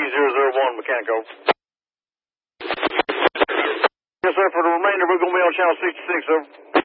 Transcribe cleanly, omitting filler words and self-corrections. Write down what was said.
001 Mechanico. Yes, sir, for the remainder, we're going to be on channel 66, over.